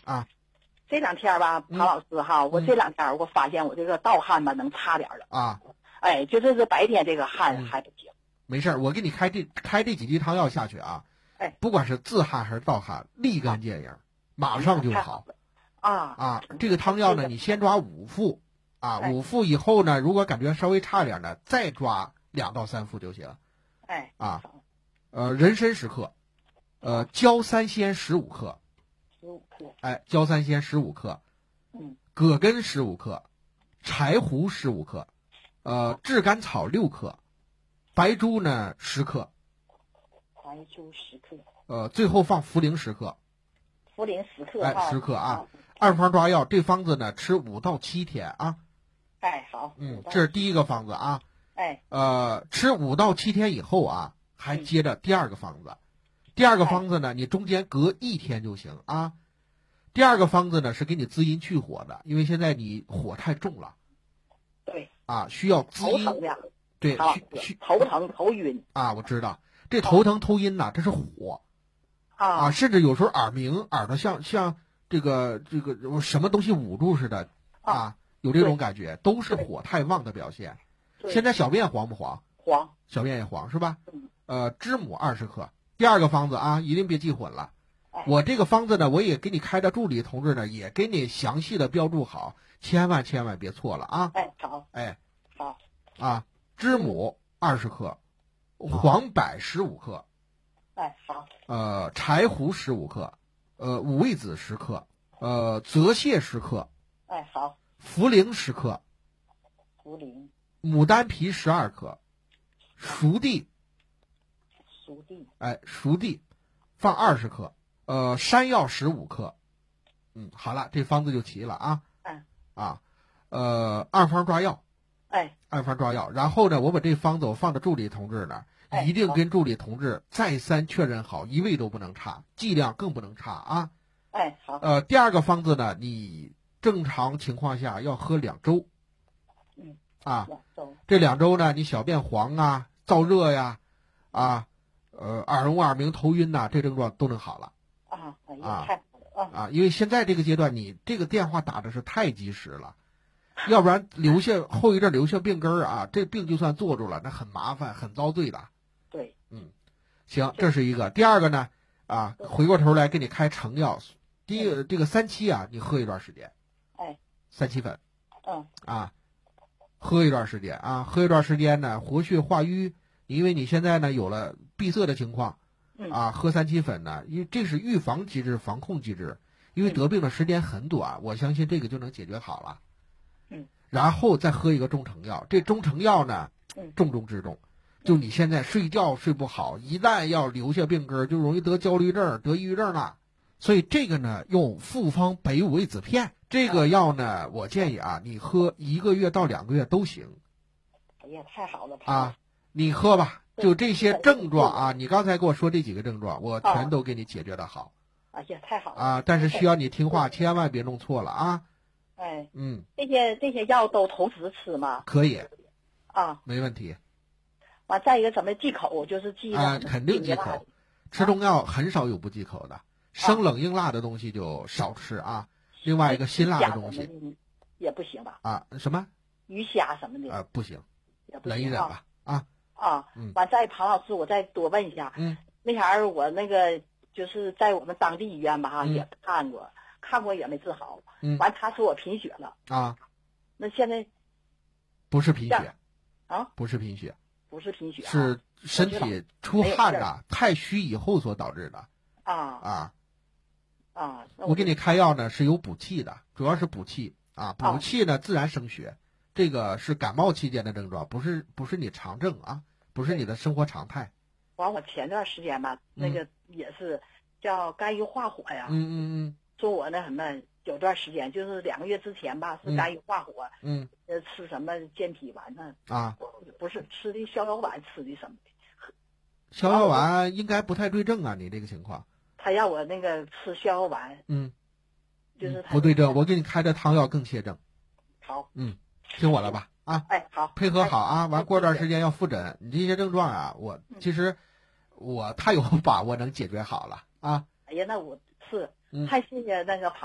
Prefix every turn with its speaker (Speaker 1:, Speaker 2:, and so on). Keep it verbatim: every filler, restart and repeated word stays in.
Speaker 1: 啊。
Speaker 2: 这两天吧，庞老师哈，
Speaker 1: 嗯、
Speaker 2: 我这两天我发现我这个盗汗吧能差点了
Speaker 1: 啊。
Speaker 2: 哎，就这是白天这个汗还不行。嗯、
Speaker 1: 没事，我给你开这开这几剂汤药下去啊。
Speaker 2: 哎，
Speaker 1: 不管是自汗还是盗汗，立竿见影，马上就好。
Speaker 2: 啊
Speaker 1: 啊，这个汤药呢，你先抓五副啊，五副以后呢，如果感觉稍微差点呢，再抓两到三副就行。
Speaker 2: 哎，
Speaker 1: 啊，呃，人参十克，呃，焦三仙十五克。
Speaker 2: 十五克。
Speaker 1: 哎，焦三仙十五克。
Speaker 2: 嗯。
Speaker 1: 葛根十五克，柴胡十五克，呃，炙甘草六克，白术呢十克。
Speaker 2: 白术十克。
Speaker 1: 呃，最后放茯苓十克。
Speaker 2: 茯苓十克。
Speaker 1: 哎，十克啊。二方抓药，这方子呢吃五到七天啊。
Speaker 2: 哎，好。
Speaker 1: 嗯，这是第一个方子啊。
Speaker 2: 哎。
Speaker 1: 呃，吃五到七天以后啊，还接着第二个方子。嗯、第二个方子呢，你中间隔一天就行啊。第二个方子呢是给你滋阴去火的，因为现在你火太重了。
Speaker 2: 对。
Speaker 1: 啊，需要滋阴。
Speaker 2: 头疼呀。
Speaker 1: 对，需
Speaker 2: 头疼头晕。
Speaker 1: 啊，我知道，这头疼头晕呐，这是火。
Speaker 2: 啊。
Speaker 1: 啊，甚至有时候耳鸣，耳朵像像这个这个什么东西捂住似的啊，有这种感觉，都是火太旺的表现。现在小便黄不黄？
Speaker 2: 黄。
Speaker 1: 小便也黄是吧？
Speaker 2: 嗯。
Speaker 1: 呃，知母二十克。第二个方子啊，一定别记混了。我这个方子呢，我也给你开的助理同志呢，也给你详细的标注好，千万千万别错了啊！
Speaker 2: 哎，好，
Speaker 1: 哎，
Speaker 2: 好
Speaker 1: 啊，知母二十克，黄柏十五克，
Speaker 2: 哎，好，
Speaker 1: 呃，柴胡十五克，呃，五味子十克，呃，泽泻十克，
Speaker 2: 哎，好，
Speaker 1: 茯苓十克，
Speaker 2: 茯苓，
Speaker 1: 牡丹皮十二克，熟地，
Speaker 2: 熟地，
Speaker 1: 哎，熟地，放二十克。呃，山药十五克，嗯，好了，这方子就齐了啊。
Speaker 2: 嗯。
Speaker 1: 啊，呃，二方抓药。
Speaker 2: 哎。
Speaker 1: 二方抓药，然后呢，我把这方子我放到助理同志那儿，
Speaker 2: 哎、
Speaker 1: 一定跟助理同志再三确认好，一味都不能差，剂量更不能差啊。
Speaker 2: 哎，好。
Speaker 1: 呃，第二个方子呢，你正常情况下要喝两周。
Speaker 2: 嗯。
Speaker 1: 啊。
Speaker 2: 两周。
Speaker 1: 这两周呢，你小便黄啊、燥热呀、啊、呃耳聋耳鸣、头晕呐、啊，这症状都能好了。
Speaker 2: 啊，哎呀，太好了啊！
Speaker 1: 啊，因为现在这个阶段，你这个电话打的是太及时了，要不然留下后一阵留下病根儿啊，这病就算做住了，那很麻烦，很遭罪的。
Speaker 2: 对，
Speaker 1: 嗯，行，这是一个。第二个呢，啊，回过头来给你开成药。第一个，这个三七啊，你喝一段时间。
Speaker 2: 哎。
Speaker 1: 三七粉。
Speaker 2: 嗯。
Speaker 1: 啊，喝一段时间啊，喝一段时间呢，活血化瘀，因为你现在呢有了闭塞的情况。啊，喝三七粉呢，因为这是预防机制、防控机制，因为得病的时间很短，我相信这个就能解决好了。
Speaker 2: 嗯，
Speaker 1: 然后再喝一个中成药，这中成药呢，重中之重，就你现在睡觉睡不好，一旦要留下病根，就容易得焦虑症、得抑郁症了。所以这个呢，用复方北五味子片，这个药呢，我建议啊，你喝一个月到两个月都行。
Speaker 2: 哎呀，太好了！
Speaker 1: 啊，你喝吧。就这些症状啊，你刚才给我说这几个症状，我全都给你解决的好。
Speaker 2: 哎呀，太好了！
Speaker 1: 啊，但是需要你听话，千万别弄错了啊。
Speaker 2: 哎，
Speaker 1: 嗯，
Speaker 2: 这些这些药都同时吃吗？
Speaker 1: 可以。
Speaker 2: 啊，
Speaker 1: 没问题。
Speaker 2: 完，再一个怎么忌口？就是忌
Speaker 1: 啊，肯定忌口。吃中药很少有不忌口的，生冷硬辣的东西就少吃啊。另外一个辛辣的东西
Speaker 2: 也不行吧？
Speaker 1: 啊，什么？
Speaker 2: 鱼虾什么的
Speaker 1: 啊，不行，
Speaker 2: 也不行，
Speaker 1: 忍一忍吧啊。
Speaker 2: 啊，
Speaker 1: 嗯，
Speaker 2: 完再庞老师，我再多问一下，
Speaker 1: 嗯，
Speaker 2: 那前儿我那个就是在我们当地医院吧哈、
Speaker 1: 嗯、
Speaker 2: 也看过，看过也没治好，
Speaker 1: 嗯，
Speaker 2: 完他说我贫血了
Speaker 1: 啊，
Speaker 2: 那现在
Speaker 1: 不是贫血
Speaker 2: 啊，
Speaker 1: 不是贫血，
Speaker 2: 不是贫血、啊，
Speaker 1: 是身体出汗啊太虚以后所导致的
Speaker 2: 啊
Speaker 1: 啊
Speaker 2: 啊，
Speaker 1: 我给你开药呢是有补气的，主要是补气啊，补气呢、啊、自然生血。这个是感冒期间的症状，不是不是你常症啊，不是你的生活常态。
Speaker 2: 完，我前段时间吧，
Speaker 1: 嗯、
Speaker 2: 那个也是叫肝郁化火呀。
Speaker 1: 嗯嗯嗯。
Speaker 2: 说我那什么，有段时间就是两个月之前吧，是肝郁化火。
Speaker 1: 嗯。
Speaker 2: 呃，吃什么健脾丸呢？
Speaker 1: 啊。
Speaker 2: 不是吃的逍遥丸，吃的什么的？
Speaker 1: 逍遥丸应该不太对症啊，你这个情况。
Speaker 2: 他让我那个吃逍遥丸。
Speaker 1: 嗯。
Speaker 2: 就是他
Speaker 1: 不对症，我给你开的汤药更切症。
Speaker 2: 好。
Speaker 1: 嗯。听我了吧啊！
Speaker 2: 哎，好，
Speaker 1: 配合好啊！完过段时间要复诊，你这些症状啊，我其实我太有把握能解决好了啊！
Speaker 2: 哎呀，那我是太谢谢那个庞